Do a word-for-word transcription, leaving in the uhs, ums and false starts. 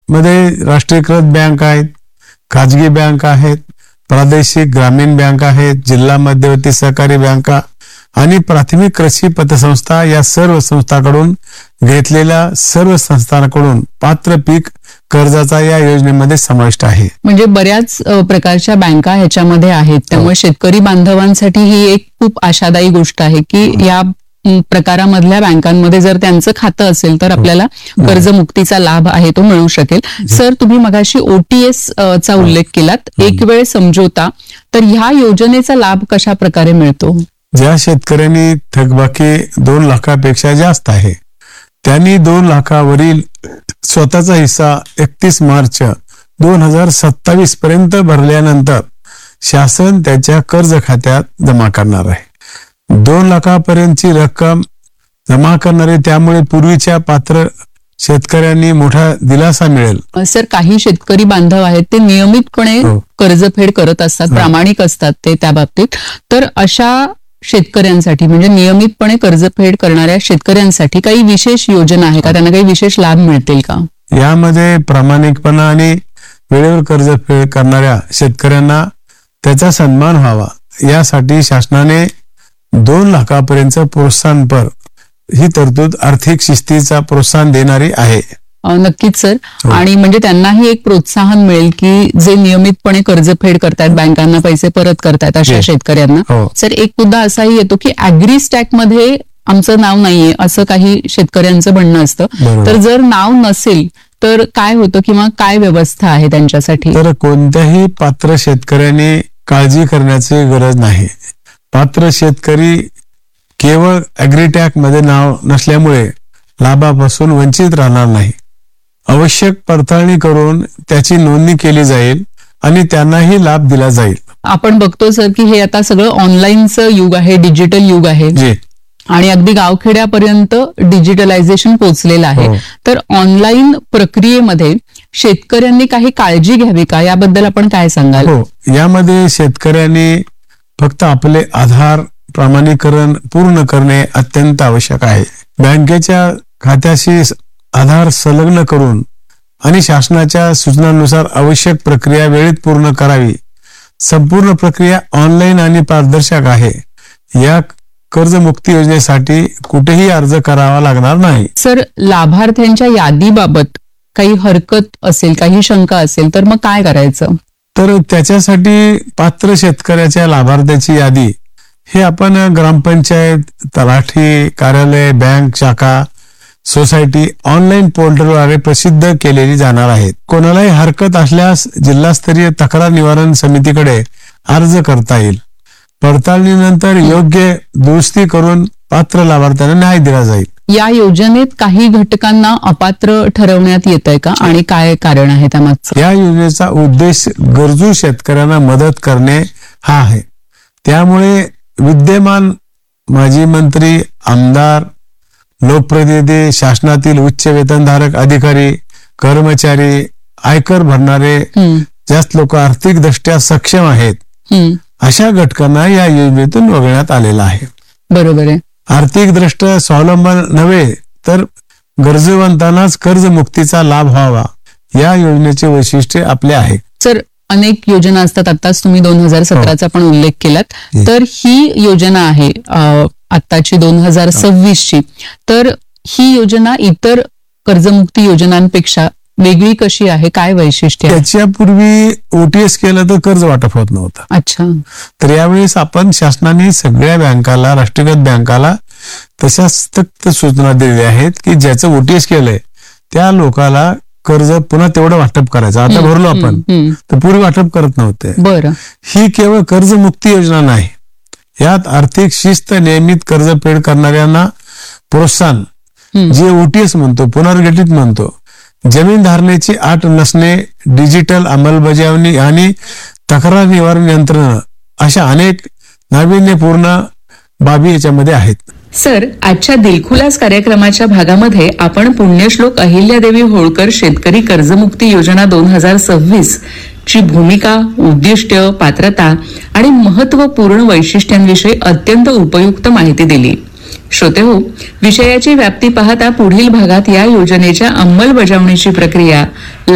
मध्ये राष्ट्रीयकृत बँक आहेत, खाजगी बँक आहेत, प्रादेशिक ग्रामीण बँक आहेत, जिल्हा मध्यवर्ती सहकारी बँका आणि प्राथमिक कृषी पतसंस्था या सर्व संस्थांकडून घेतलेल्या सर्व संस्थांकडून पात्र पीक कर्जाचा या योजनेमध्ये समाविष्ट आहे. म्हणजे बऱ्याच प्रकारच्या बँका ह्याच्यामध्ये आहेत, त्यामुळे शेतकरी बांधवांसाठी ही एक खूप आशादायी गोष्ट आहे की या प्रकारामधल्या बँकांमध्ये जर त्यांचं खातं असेल तर आपल्याला कर्जमुक्तीचा लाभ आहे तो मिळू शकेल. सर, तुम्ही मगाशी ओटीएस चा उल्लेख केलात, एक वेळ समझोता, तर ह्या योजनेचा लाभ कशा प्रकारे मिळतो? ज्या शेतकऱ्यांनी थकबाकी दोन लाखापेक्षा जास्त आहे त्यांनी दोन लाखावरील स्वतःचा हिस्सा एकतीस मार्च दोन हजार सत्तावीस पर्यंत भरल्यानंतर शासन त्याच्या कर्ज खात्यात जमा करणार आहे. दोन लाखापर्यंतची रक्कम जमा करणारे त्यामुळे पूर्वीच्या पात्र शेतकऱ्यांनी मोठा दिलासा मिळेल. सर, काही शेतकरी बांधव आहेत ते नियमितपणे कर्जफेड करत असतात, प्रामाणिक असतात ते त्या बाबतीत, तर अशा शेतकऱ्यांसाठी म्हणजे नियमितपणे कर्जफेड करणाऱ्या शेतकऱ्यांसाठी काही विशेष योजना आहे का? त्यांना काही विशेष लाभ मिळतील का? यामध्ये प्रामाणिकपणा आणि वेळेवर कर्जफेड करणाऱ्या शेतकऱ्यांना त्याचा सन्मान व्हावा यासाठी शासनाने दोन लाखापर्यंत प्रोत्साहनपर ही तरतूद आर्थिक शिस्तीचा प्रोत्साहन देणारी आहे. नक्कीच सर. आणि म्हणजे त्यांनाही एक प्रोत्साहन मिळेल की जे नियमितपणे कर्जफेड करतायत, बँकांना पैसे परत करतायत अशा शेतकऱ्यांना. सर, एक मुद्दा असाही येतो की अॅग्री स्टॅक मध्ये आमचं नाव नाहीये असं काही शेतकऱ्यांचं म्हणणं असतं, तर जर नाव नसेल तर काय होतं किंवा काय व्यवस्था आहे त्यांच्यासाठी? तर कोणत्याही पात्र शेतकऱ्याने काळजी करण्याची गरज नाही. पात्र शेतकरी केवळ अॅग्रीटॅग मध्ये नाव नसल्यामुळे लाभापासून वंचित राहणार नाही. आवश्यक पडताळणी करून त्याची नोंदणी केली जाईल आणि त्यांनाही लाभ दिला जाईल. आपण बघतो सर की हे आता सगळं ऑनलाईनचं युग आहे, डिजिटल युग आहे आणि अगदी गावखेड्यापर्यंत डिजिटलायझेशन पोहोचलेलं आहे. तर ऑनलाईन प्रक्रियेमध्ये शेतकऱ्यांनी काही काळजी घ्यावी का, याबद्दल आपण काय सांगाल? हो, यामध्ये शेतकऱ्यांनी फक्त आपले आधार प्रमाणीकरण पूर्ण करणे अत्यंत आवश्यक आहे. बँकेच्या खात्याशी आधार संलग्न करून आणि शासनाच्या सूचनांनुसार आवश्यक प्रक्रिया वेळेत पूर्ण करावी. संपूर्ण प्रक्रिया ऑनलाईन आणि पारदर्शक आहे. या कर्जमुक्ती योजनेसाठी कुठेही अर्ज करावा लागणार नाही. सर, लाभार्थ्यांच्या यादीबाबत काही हरकत असेल, काही शंका असेल तर मग काय करायचं? तर त्याच्यासाठी पात्र शेतकऱ्याच्या लाभार्थ्याची यादी हे आपण ग्रामपंचायत, तलाठी कार्यालय, बँक शाखा, सोसायटी ऑनलाईन पोर्टलद्वारे प्रसिद्ध केलेली जाणार आहेत. कोणालाही हरकत असल्यास जिल्हास्तरीय तक्रार निवारण समितीकडे अर्ज करता येईल. पडताळणीनंतर योग्य दुरुस्ती करून पात्र लाभार्थ्यांना न्याय दिला जाईल. या योजनेत काही घटकांना अपात्र ठरवण्यात येत आहे का आणि काय कारण आहे त्यामागचं? या योजनेचा उद्देश गरजू शेतकऱ्यांना मदत करणे हा आहे. त्यामुळे विद्यमान माजी मंत्री, आमदार, लोकप्रतिनिधी, शासनातील उच्च वेतनधारक अधिकारी, कर्मचारी, आयकर भरणारे जास्त लोक आर्थिक दृष्ट्या सक्षम आहेत अशा घटकांना या योजनेतून वगळण्यात आलेला आहे. बरोबर आहे. आर्थिक दृष्ट्या स्वावलंबन नव्हे तर गरजवंतांनाच कर्जमुक्तीचा लाभ व्हावा या योजनेचे वैशिष्ट्य आपले आहे. सर, अनेक योजना असतात, आताच तुम्ही दोन हजार सतराचा पण उल्लेख केलात, तर ही योजना आहे आत्ताची दोन हजार सव्वीस ची, तर ही योजना इतर कर्जमुक्ती योजनांपेक्षा वेगळी कशी आहे, काय वैशिष्ट्य? त्याच्यापूर्वी ओटीएस केलं तर कर्ज वाटप होत नव्हतं. अच्छा. तर यावेळेस आपण शासनाने सगळ्या बँकाला, राष्ट्रीयकृत बँकाला तशा सक्त सूचना दिलेल्या आहेत की ज्याचं ओटीएस केलंय त्या लोकाला कर्ज पुन्हा तेवढं वाटप करायचं. आता भरलो आपण तर पूर्वी वाटप करत नव्हते. बरं. ही केवळ कर्जमुक्ती योजना नाही, यात आर्थिक शिस्त, नियमित कर्जफेड करणाऱ्यांना प्रोत्साहन, जे ओटीएस म्हणतो, पुनर्गठित म्हणतो, जमीन धारणेची अट नसणे, डिजिटल अंमलबजावणी आणि तक्रार निवारण यंत्रणा अशा अनेक नाविन्यपूर्ण बाबी याच्यामध्ये आहेत. सर, आजच्या दिलखुलास कार्यक्रमाच्या भागामध्ये आपण पुण्यश्लोक अहिल्यादेवी होळकर शेतकरी कर्जमुक्ती योजना दोन हजार सव्वीस ची भूमिका, उद्दिष्ट, पात्रता आणि महत्वपूर्ण वैशिष्ट्यांविषयी अत्यंत उपयुक्त माहिती दिली. श्रोतेहो, विषयाची व्याप्ती पाहता पुढील भागात या योजनेच्या अंमलबजावणीची प्रक्रिया